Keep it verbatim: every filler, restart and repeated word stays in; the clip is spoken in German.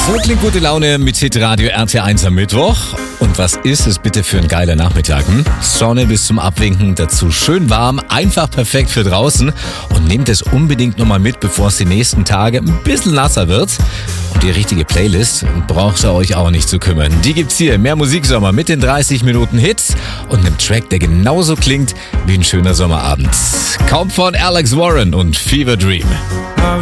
So klingt gute Laune mit Hitradio R T eins am Mittwoch. Und was ist es bitte für ein geiler Nachmittag? Hm? Sonne bis zum Abwinken, dazu schön warm, einfach perfekt für draußen. Und nehmt es unbedingt nochmal mit, bevor es die nächsten Tage ein bisschen nasser wird. Und die richtige Playlist braucht ihr euch auch nicht zu kümmern. Die gibt's hier, mehr Musiksommer mit den dreißig Minuten Hits und einem Track, der genauso klingt wie ein schöner Sommerabend. Kommt von Alex Warren und Fever Dream.